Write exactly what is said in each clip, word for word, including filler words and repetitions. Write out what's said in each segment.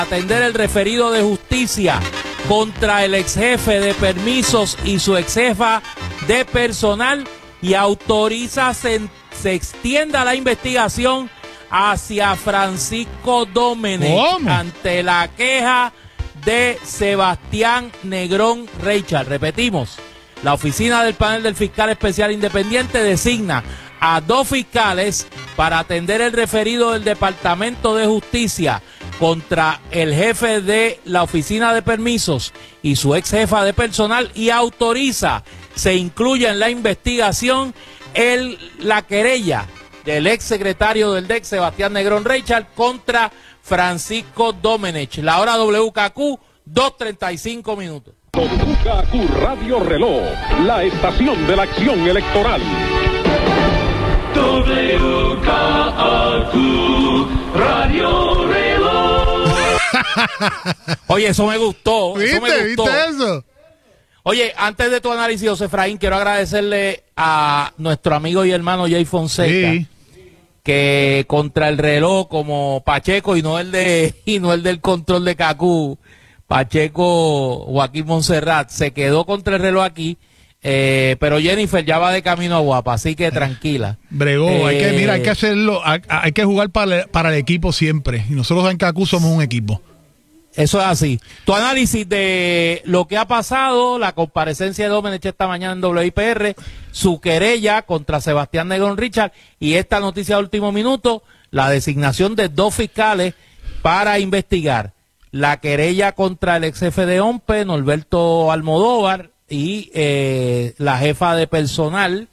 atender el referido de justicia contra el ex jefe de permisos y su ex jefa de personal y autoriza se, se extienda la investigación hacia Francisco Domenech ante la queja de Sebastián Negrón Reichard. Repetimos, la oficina del panel del fiscal especial independiente designa a dos fiscales para atender el referido del Departamento de Justicia contra el jefe de la oficina de permisos y su ex jefa de personal y autoriza se incluya en la investigación el, la querella del ex secretario del D E C, Sebastián Negrón Reichard, contra Francisco Domenech. La hora W K Q, dos treinta y cinco minutos. W K Q Radio Reloj, la estación de la acción electoral. W K Q Radio Reloj. Oye, eso me gustó. ¿Viste? Eso me gustó. ¿Viste eso? Oye, antes de tu análisis, José Efraín, quiero agradecerle a nuestro amigo y hermano Jay Fonseca, sí, que contra el reloj, como Pacheco y no el de y no el del control de Cacú, Pacheco Joaquín Montserrat, se quedó contra el reloj aquí. Eh, pero Jennifer ya va de camino a Guapa, así que tranquila. Bregó, eh, hay que, mira, hay que hacerlo, hay, hay que jugar para, para el equipo siempre. Y nosotros en Cacú somos un equipo. Eso es así. Tu análisis de lo que ha pasado, la comparecencia de Domenech esta mañana en W I P R, su querella contra Sebastián Negrón Reichard y esta noticia de último minuto, la designación de dos fiscales para investigar la querella contra el ex jefe de O M P E, Norberto Almodóvar, y eh, la jefa de personal,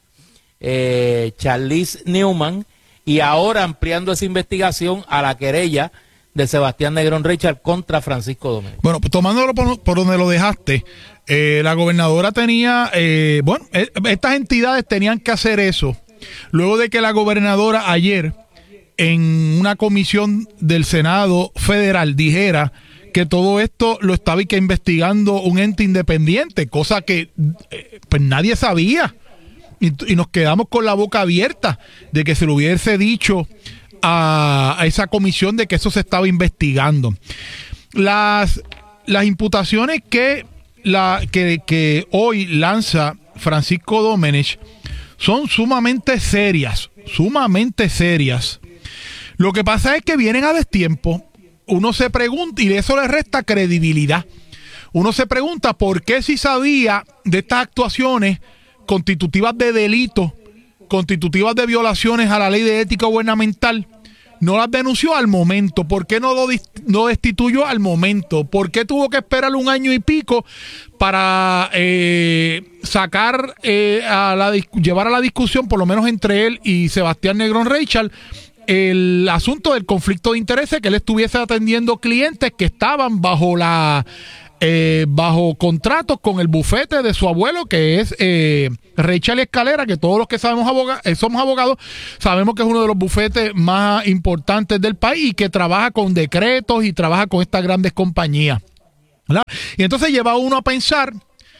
eh, Charlize Newman, y ahora ampliando esa investigación a la querella de Sebastián Negrón Reichard contra Francisco Domenech. Bueno, pues tomándolo por, por donde lo dejaste, eh, la gobernadora tenía, eh, bueno, eh, estas entidades tenían que hacer eso, luego de que la gobernadora ayer, en una comisión del Senado Federal, dijera que todo esto lo estaba que investigando un ente independiente, cosa que eh, pues nadie sabía, y, y nos quedamos con la boca abierta de que se lo hubiese dicho a, a esa comisión de que eso se estaba investigando. Las, las imputaciones que, la, que, que hoy lanza Francisco Domenech son sumamente serias, sumamente serias. Lo que pasa es que vienen a destiempo. Uno se pregunta, y de eso le resta credibilidad, uno se pregunta por qué si sabía de estas actuaciones constitutivas de delitos, constitutivas de violaciones a la ley de ética gubernamental, no las denunció al momento. ¿Por qué no lo no destituyó al momento? ¿Por qué tuvo que esperar un año y pico para eh, sacar, eh, a la, llevar a la discusión, por lo menos entre él y Sebastián Negrón Reichard, el asunto del conflicto de intereses, que él estuviese atendiendo clientes que estaban bajo la eh, bajo contratos con el bufete de su abuelo, que es eh, Reichard Escalera, que todos los que sabemos aboga eh, somos abogados, sabemos que es uno de los bufetes más importantes del país y que trabaja con decretos y trabaja con estas grandes compañías, ¿verdad? Y entonces lleva uno a pensar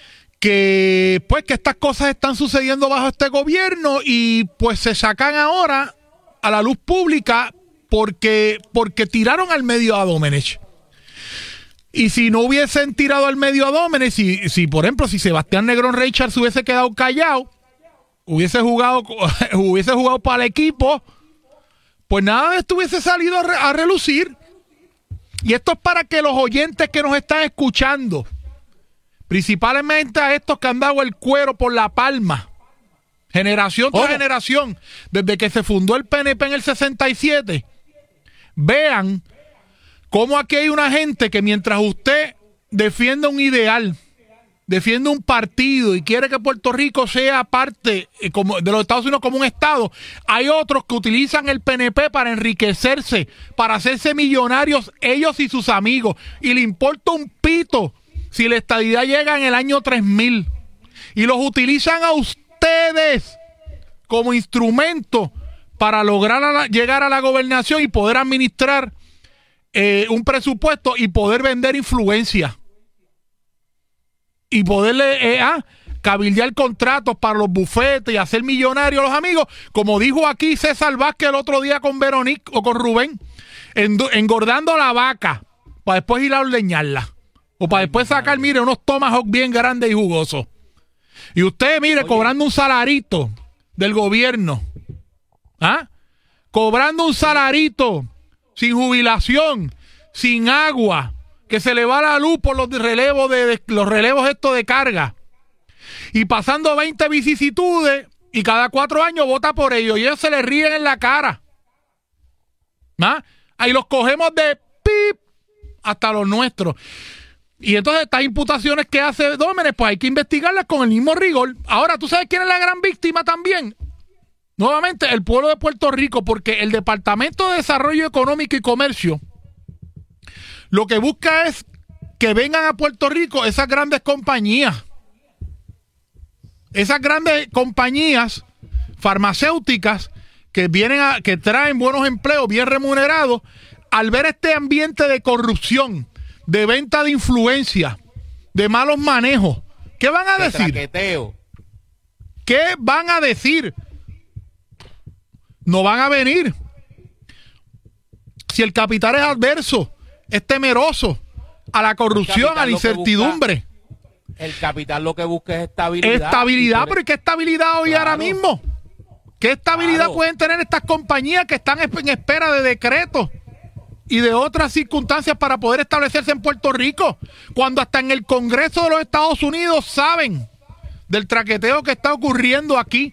que pues que estas cosas están sucediendo bajo este gobierno y pues se sacan ahora a la luz pública porque, porque tiraron al medio a Domenech. Y si no hubiesen tirado al medio a Domenech, si, si por ejemplo, si Sebastián Negrón Reichard se hubiese quedado callado, hubiese jugado, hubiese jugado para el equipo, pues nada de esto hubiese salido a, re, a relucir. Y esto es para que los oyentes que nos están escuchando, principalmente a estos que han dado el cuero por la palma, generación tras oh. generación, desde que se fundó el P N P en el sesenta y siete, vean cómo aquí hay una gente que mientras usted defiende un ideal, defiende un partido y quiere que Puerto Rico sea parte eh, como de los Estados Unidos como un estado, hay otros que utilizan el P N P para enriquecerse, para hacerse millonarios ellos y sus amigos, y le importa un pito si la estadidad llega en el año tres mil, y los utilizan a usted ustedes como instrumento para lograr a la, llegar a la gobernación y poder administrar eh, un presupuesto y poder vender influencia y poderle eh, ah, cabildear contratos para los bufetes y hacer millonarios a los amigos, como dijo aquí César Vázquez el otro día con Veronique o con Rubén, engordando la vaca para después ir a ordeñarla. O para después sacar, mire, unos tomahawk bien grandes y jugosos. Y usted, mire, Oye. cobrando un salarito del gobierno. ¿Ah? Cobrando un salarito sin jubilación, sin agua, que se le va la luz por los relevos de, de los relevos estos de carga. Y pasando veinte vicisitudes y cada cuatro años vota por ellos y ellos se les ríen en la cara. ¿Ah? Ahí los cogemos de pip hasta los nuestros. Y entonces estas imputaciones que hace Dómenes, pues hay que investigarlas con el mismo rigor. Ahora, ¿tú sabes quién es la gran víctima también? Nuevamente, el pueblo de Puerto Rico, porque el Departamento de Desarrollo Económico y Comercio lo que busca es que vengan a Puerto Rico esas grandes compañías. Esas grandes compañías farmacéuticas que vienen a, que traen buenos empleos bien remunerados, al ver este ambiente de corrupción, de venta de influencia, de malos manejos, ¿qué van a de decir? Traqueteo. ¿Qué van a decir? No van a venir. Si el capital es adverso, es temeroso a la corrupción, a la incertidumbre. El capital lo que busca es estabilidad. Estabilidad, pero ¿qué estabilidad hoy claro. ahora mismo? ¿Qué estabilidad claro. pueden tener estas compañías que están en espera de decretos y de otras circunstancias para poder establecerse en Puerto Rico? Cuando hasta en el Congreso de los Estados Unidos saben del traqueteo que está ocurriendo aquí.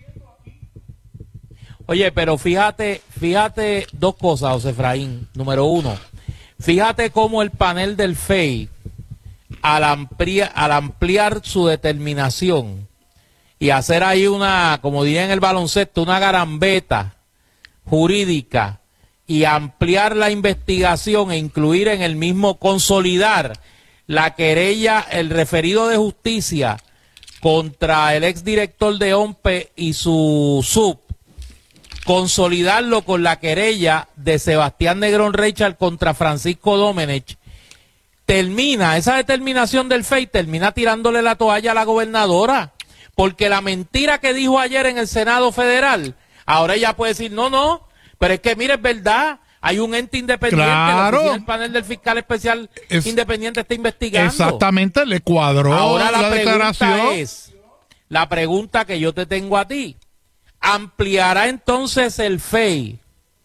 Oye, pero fíjate, fíjate dos cosas, José Efraín. Número uno, fíjate cómo el panel del F E I, al, amplia, al ampliar su determinación y hacer ahí una, como diría en el baloncesto, una garambeta jurídica y ampliar la investigación e incluir en el mismo, consolidar la querella, el referido de justicia contra el exdirector de O M P E y su sub, consolidarlo con la querella de Sebastián Negrón Reichard contra Francisco Domenech, termina, esa determinación del F E I termina tirándole la toalla a la gobernadora, porque la mentira que dijo ayer en el Senado Federal, ahora ella puede decir, no, no, pero es que mire, es verdad, hay un ente independiente, claro. la el panel del fiscal especial es, independiente está investigando. Exactamente, le cuadró ahora la, la declaración. Es, la pregunta que yo te tengo a ti, ¿ampliará entonces el F E I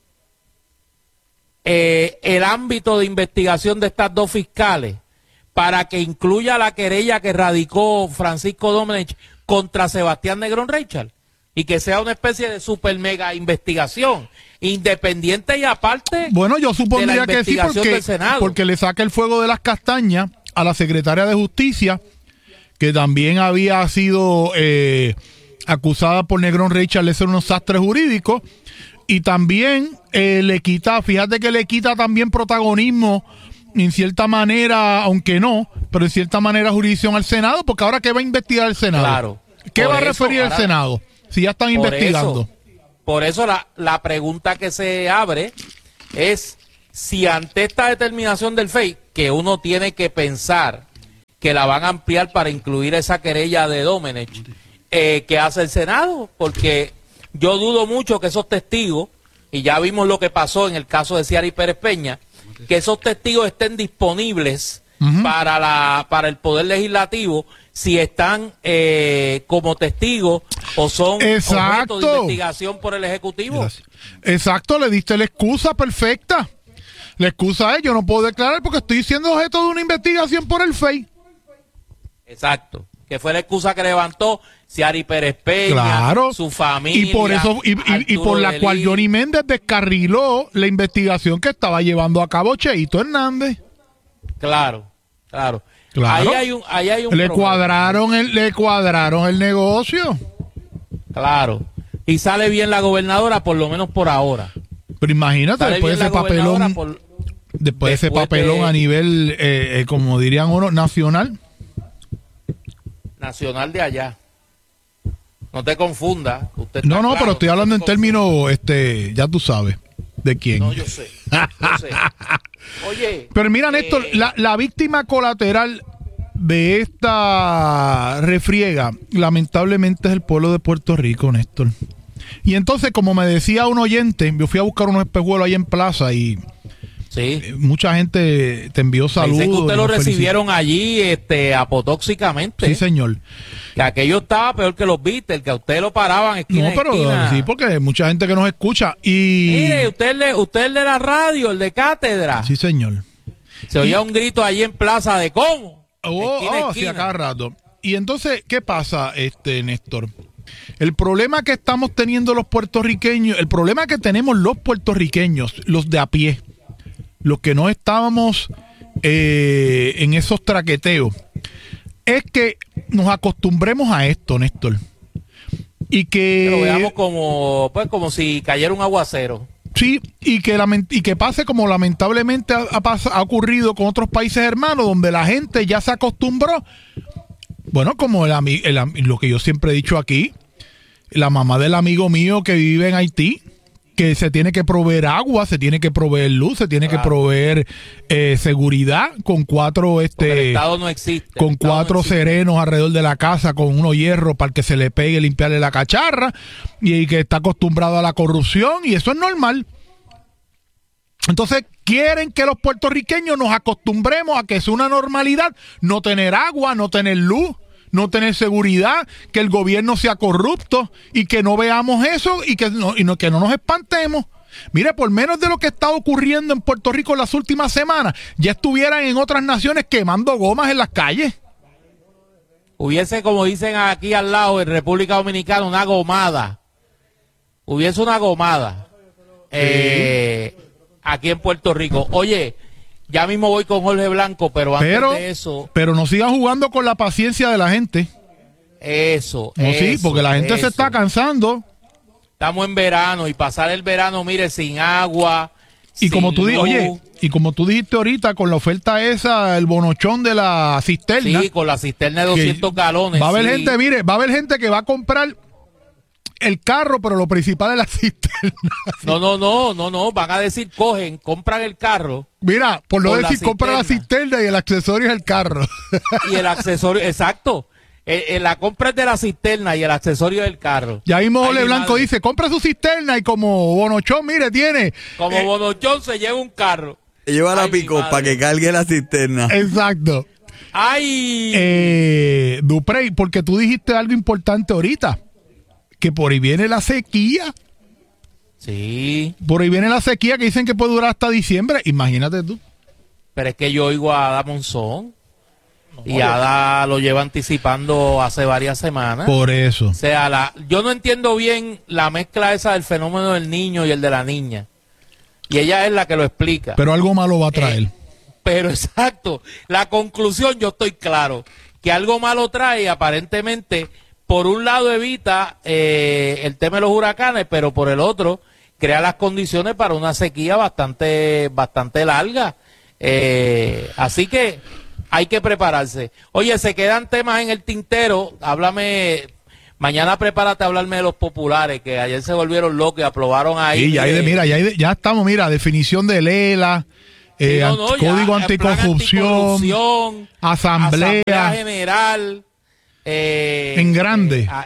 eh, el ámbito de investigación de estas dos fiscales para que incluya la querella que radicó Francisco Domenech contra Sebastián Negrón Reichard y que sea una especie de super mega investigación independiente y aparte? Bueno, yo supondría que sí, porque, Senado? porque le saca el fuego de las castañas a la secretaria de Justicia, que también había sido eh, acusada por Negrón Reichard de ser unos sastres jurídicos, y también eh, le quita, fíjate que le quita también protagonismo en cierta manera, aunque no, pero en cierta manera jurisdicción al Senado, porque ahora ¿qué va a investigar el Senado? Claro. ¿Qué Por va a eso, referir ahora, el Senado? Si ya están por investigando. Eso, por eso la, la pregunta que se abre es si ante esta determinación del F E I, que uno tiene que pensar que la van a ampliar para incluir esa querella de Domenech, eh, ¿qué hace el Senado? Porque yo dudo mucho que esos testigos, y ya vimos lo que pasó en el caso de Ciara y Pérez Peña, que esos testigos estén disponibles uh-huh. para la para el Poder Legislativo si están eh, como testigos o son Exacto. objeto de investigación por el Ejecutivo. Gracias. Exacto, le diste la excusa perfecta. La excusa es, yo no puedo declarar porque estoy siendo objeto de una investigación por el F E I. Exacto, que fue la excusa que levantó Ciara Pérez Peña, claro. su familia. Y por eso y, y, y por la cual Johnny Méndez descarriló la investigación que estaba llevando a cabo Cheito Hernández. Claro, claro. Claro. Ahí hay un, ahí hay un le problema. cuadraron el, le cuadraron el negocio. Claro. Y sale bien la gobernadora, por lo menos por ahora. Pero imagínate, sale después de ese papelón, por, después de ese papelón de, a nivel, eh, eh, como dirían uno, nacional. Nacional de allá. No te confundas. Usted no, no, claro, pero estoy hablando en términos, este, ya tú sabes, de quién. No, yo sé. Yo sé. Oye. Pero mira, Néstor, eh, la, la víctima colateral de esta refriega, lamentablemente, es el pueblo de Puerto Rico, Néstor. Y entonces, como me decía un oyente, yo fui a buscar unos espejuelos ahí en Plaza y Sí. Eh, mucha gente te envió saludos. Dicen que usted y lo nos recibieron allí este, apotóxicamente. felicitó. Sí, señor. Que aquello estaba peor que los Beatles, que a usted lo paraban esquina No, pero esquina. sí, porque hay mucha gente que nos escucha. Y Mire, usted, le, usted el de la radio, el de cátedra. sí, señor. Se oía un grito allí en Plaza de ¿cómo? Oh, Esquina, oh, sí, esquina. a cada rato. Y entonces, ¿qué pasa, este Néstor? El problema que estamos teniendo los puertorriqueños, el problema que tenemos los puertorriqueños, los de a pie, los que no estábamos eh, en esos traqueteos, es que nos acostumbremos a esto, Néstor. Y que... Que lo veamos como, pues, como si cayera un aguacero. Sí, y que, lament- y que pase como lamentablemente ha, ha, pas- ha ocurrido con otros países hermanos, donde la gente ya se acostumbró. Bueno, como el, ami- el am- lo que yo siempre he dicho aquí, la mamá del amigo mío que vive en Haití, que se tiene que proveer agua, se tiene que proveer luz, se tiene Claro. que proveer eh, seguridad con cuatro Porque el este Estado no existe. el con Estado no cuatro existe. serenos alrededor de la casa con unos hierros para que se le pegue y limpiarle la cacharra, y, y que está acostumbrado a la corrupción, y eso es normal. Entonces quieren que los puertorriqueños nos acostumbremos a que es una normalidad no tener agua, no tener luz, no tener seguridad, que el gobierno sea corrupto y que no veamos eso y que no, y no, que no nos espantemos. Mire, por menos de lo que está ocurriendo en Puerto Rico en las últimas semanas, ya estuvieran en otras naciones quemando gomas en las calles. Hubiese, como dicen aquí al lado, en República Dominicana, una gomada. Hubiese una gomada. Eh, aquí en Puerto Rico. Oye, ya mismo voy con Jorge Blanco, pero antes Pero, de eso, pero no sigan jugando con la paciencia de la gente. eso. No, sí, eso, porque la gente eso. se está cansando. Estamos en verano y pasar el verano, mire, sin agua. Y sin como tú di- luz. oye, y como tú dijiste ahorita con la oferta esa, el bonochón de la cisterna, Sí, con la cisterna de que doscientos galones. va a haber sí. gente, mire, va a haber gente que va a comprar el carro, pero lo principal es la cisterna. No, no, no, no, no. Van a decir, cogen, compran el carro Mira, por no Con la decir compra la cisterna. cisterna y el accesorio es el carro. y el accesorio, exacto. Eh, eh, la compra es de la cisterna y el accesorio del carro. Ya mismo Ay, Ole mi Blanco madre. dice, compra su cisterna y como bonochón, mire, tiene. Como eh, Bonochón se lleva un carro. Lleva la Ay, mi pico madre. para que cargue la cisterna. Exacto. ¡Ay! Eh, Duprey, porque tú dijiste algo importante ahorita, que por ahí viene la sequía. Sí, Por ahí viene la sequía que dicen que puede durar hasta diciembre. Imagínate tú. pero es que yo oigo a Ada Monzón. Y Ada lo lleva anticipando hace varias semanas. Por eso. O sea, la, yo no entiendo bien la mezcla esa del fenómeno del niño y el de la niña. Y ella es la que lo explica. Pero algo malo va a traer. Eh, pero exacto, la conclusión yo estoy claro, que algo malo trae, aparentemente, por un lado evita eh, el tema de los huracanes, pero por el otro crea las condiciones para una sequía bastante, bastante larga. Eh, así que hay que prepararse. Oye, se quedan temas en el tintero, háblame... Mañana prepárate a hablarme de los populares, que ayer se volvieron locos y aprobaron ahí. Y ya, hay de- eh, mira, ya, hay de- ya estamos, mira, definición de Lela, eh, Sí, no, no, ant- ya, código el plan anticorrupción, anticorrupción, asamblea. asamblea general, eh, En grande. eh, ah,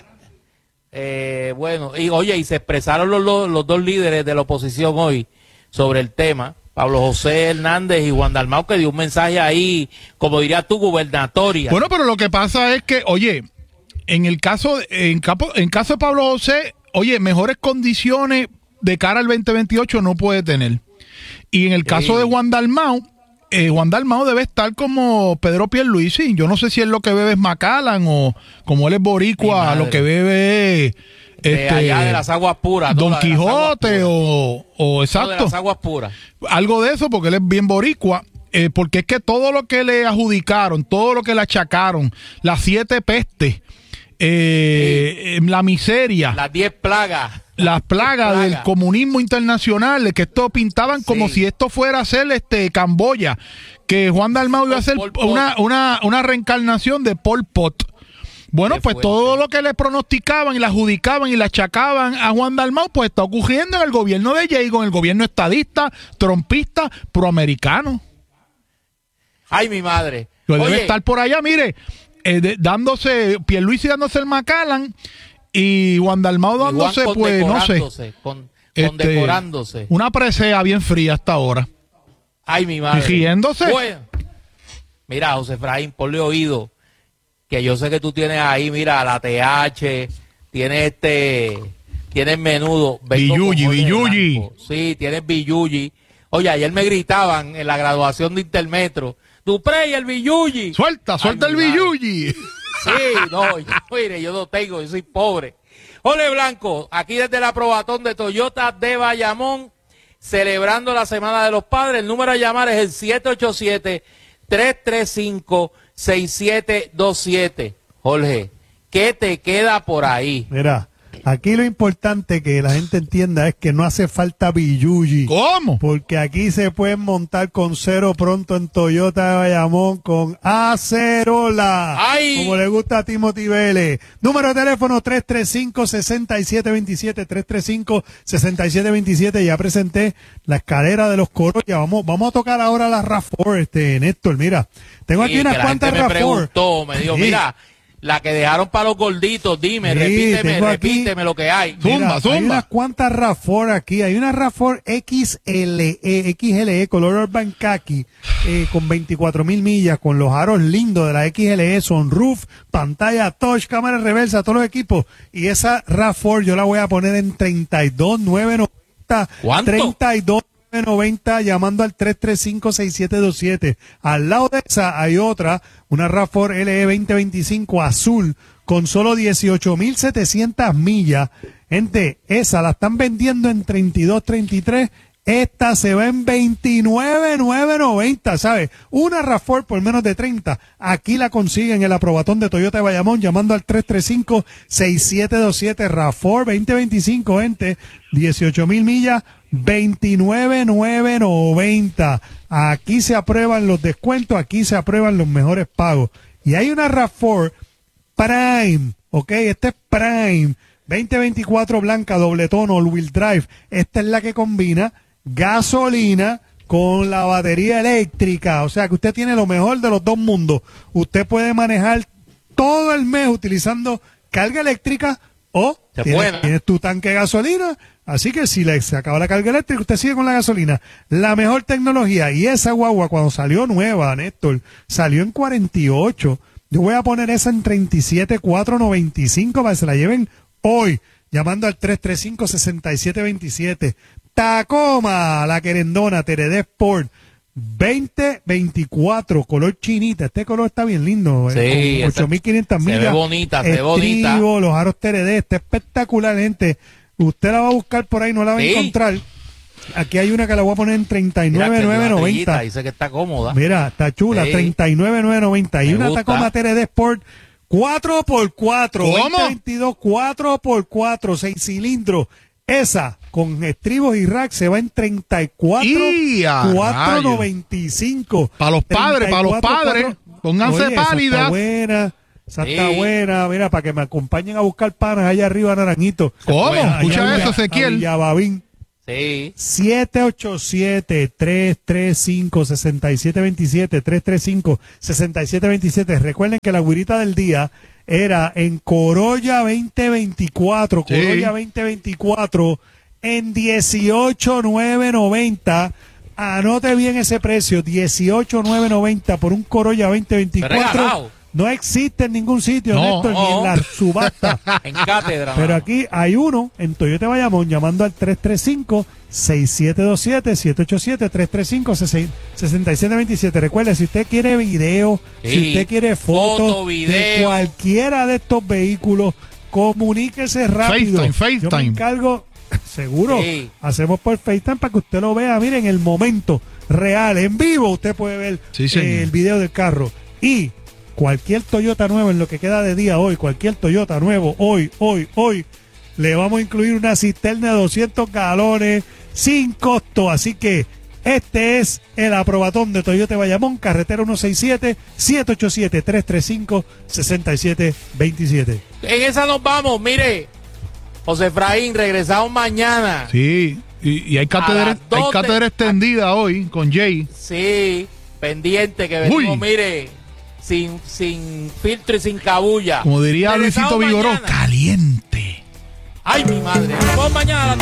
eh, bueno, y oye, y se expresaron los, los, los dos líderes de la oposición hoy sobre el tema, Pablo José Hernández y Juan Dalmau, que dio un mensaje ahí, como dirías tú, gubernatoria. Bueno, pero lo que pasa es que, oye, en el caso, en, capo- en caso de Pablo José, oye, mejores condiciones de cara al veinte veintiocho no puede tener. Y en el caso Sí. de Juan Dalmau, eh, Juan Dalmau debe estar como Pedro Pierluisi. Yo no sé si él lo que bebe es Macallan o como él es Mi boricua, madre. lo que bebe es, de este, allá de las aguas puras. ¿no? Don La de las aguas Quijote puras. o, o No, de exacto. las aguas puras. Algo de eso, porque él es bien boricua, eh, porque es que todo lo que le adjudicaron, todo lo que le achacaron, las siete pestes, eh, eh, la miseria, Las diez plagas. las plagas plagas. del comunismo internacional, que esto pintaban como Sí. si esto fuera a ser este Camboya, que Juan Dalmau iba a ser Pol Pot. una, una, una reencarnación de Pol Pot. Bueno, Qué pues fuerte. todo lo que le pronosticaban y le adjudicaban y le achacaban a Juan Dalmau, pues está ocurriendo en el gobierno de Jay, con el gobierno estadista, trompista, proamericano. Ay, mi madre. Pues debe Oye, estar por allá, mire, eh, de- dándose, Pierluisi dándose el Macallan y Juan Dalmau Juan dándose, pues, no sé, condecorándose, con- este, condecorándose. una presea bien fría hasta ahora. Ay, mi madre. Riéndose. Bueno, mira, José Efraín, ponle oído, que yo sé que tú tienes ahí, mira, la T H, tienes este, tienes menudo. Billuyi, Billuyi. Sí, tienes Billuyi. Oye, ayer me gritaban en la graduación de Intermetro, Duprey, el Billuyi. Suelta, suelta. Ay, el Billuyi. Sí, no, yo, mire, yo no tengo, yo soy pobre. Ole Blanco, aquí desde la Probatón de Toyota de Bayamón, celebrando la Semana de los Padres. El número a llamar es el siete ocho siete, tres tres cinco, seis siete dos siete. Jorge, ¿qué te queda por ahí? Mira, aquí lo importante que la gente entienda es que no hace falta Billuyi. ¿Cómo? Porque aquí se pueden montar con cero pronto en Toyota de Bayamón con Acerola. ¡Ay! Como le gusta a Timothy Vélez. Número de teléfono tres tres cinco, seis siete dos siete, tres tres cinco, seis siete dos siete. Ya presenté la escalera de los Corolla. Vamos, vamos a tocar ahora la RAV cuatro, este, Néstor. Mira, tengo aquí Sí, unas que la cuantas gente me RAV cuatro. preguntó, me dijo, Sí. mira, la que dejaron para los gorditos, dime, Sí, repíteme, tengo aquí- repíteme lo que hay. Zumba, Mira, zumba. Hay unas cuantas RAV cuatro aquí. Hay una RAV cuatro X L E, X L E, color Urban Khaki, eh, con veinticuatro mil millas, con los aros lindos de la X L E, sunroof, pantalla touch, cámara reversa, todos los equipos. Y esa RAV cuatro yo la voy a poner en treinta y dos mil novecientos noventa. ¿Cuánto? treinta y dos mil novecientos noventa, llamando al tres tres cinco, seis siete dos siete. Al lado de esa hay otra, una RAV cuatro L E veinte veinticinco azul, con solo dieciocho mil setecientas millas. Gente, esa la están vendiendo en treinta y dos, treinta y tres. Esta se va en veintinueve mil novecientos noventa, ¿sabes? Una RAV cuatro por menos de treinta. Aquí la consiguen en el aprobatón de Toyota de Bayamón, llamando al tres tres cinco, seis siete dos siete. RAV cuatro veinte veinticinco, gente. dieciocho mil millas, veintinueve mil novecientos noventa. Aquí se aprueban los descuentos, aquí se aprueban los mejores pagos. Y hay una RAV cuatro Prime, ok, este es Prime, veinte veinticuatro blanca, doble tono, all wheel drive. Esta es la que combina gasolina con la batería eléctrica, o sea que usted tiene lo mejor de los dos mundos. Usted puede manejar todo el mes utilizando carga eléctrica o Se tienes, puede. tienes tu tanque de gasolina. Así que si le, se acaba la carga eléctrica, usted sigue con la gasolina. La mejor tecnología. Y esa guagua, cuando salió nueva, Néstor, salió en cuarenta y ocho. Yo voy a poner esa en treinta y siete mil cuatrocientos noventa y cinco para que se la lleven hoy, llamando al tres tres cinco, seis siete dos siete. Tacoma, la querendona, T R D Sport, veinte veinticuatro, color chinita. Este color está bien lindo. Sí, eh, con esta- ocho mil quinientas se ve millas. bonita, se ve bonita. Estribo, los aros T R D, está espectacular, gente. Usted la va a buscar por ahí, no la va Sí. a encontrar. Aquí hay una que la voy a poner en treinta y Mira, nueve que mil la novecientos estrellita noventa. dice que está cómoda. Mira, está chula, Sí. treinta y nueve mil novecientos noventa. Y Me una gusta. Tacoma T R D Sport cuatro por cuatro, ¿Cómo? veinte veintidós, cuatro por cuatro, seis cilindros. Esa, con estribos y rack, se va en treinta y cuatro ¡Y a mil cuatrocientos noventa y cinco. Pa' los padres, pa' los padres. Pónganse Oye, esa pálidas. Está buena, esa Sí. está buena. Mira, para que me acompañen a buscar panas allá arriba, Naranjito. ¿Cómo? Allá Escucha a- eso, a Ezequiel. Villababín. Sí. siete ocho siete, tres tres cinco, seis siete dos siete, tres tres cinco, seis siete dos siete. Recuerden que la güirita del día era en Corolla veinte veinticuatro, Sí. Corolla veinte veinticuatro en dieciocho mil novecientos noventa. Anote bien ese precio, dieciocho mil novecientos noventa por un Corolla veinte veinticuatro. Regalado. No existe en ningún sitio, No. Néstor, ni en la subasta. En cátedra. Pero mano. aquí hay uno en Toyota Bayamón llamando al tres tres cinco, seis siete dos siete, siete ocho siete, tres tres cinco, seis siete dos siete. Recuerde, si usted quiere video, Sí. si usted quiere fotos Foto, de video. cualquiera de estos vehículos, comuníquese rápido. FaceTime, Yo me FaceTime. encargo, seguro, Sí. hacemos por FaceTime para que usted lo vea, miren, en el momento real, en vivo, usted puede ver Sí, señor. eh, el video del carro. Y cualquier Toyota nuevo en lo que queda de día hoy, cualquier Toyota nuevo hoy, hoy, hoy, le vamos a incluir una cisterna de doscientos galones sin costo. Así que este es el aprobatón de Toyota Bayamón, carretera ciento sesenta y siete, siete ocho siete, tres tres cinco, seis siete dos siete. En esa nos vamos, mire. José Efraín, regresamos mañana. Sí, y, y hay A cátedra, las dos hay de- cátedra extendida hoy con Jay. Sí, pendiente que venimos, Uy. mire, sin, sin filtro y sin cabulla. Como diría Regresamos Luisito Vigoró, mañana. caliente. Ay, mi madre. Nos vemos mañana a las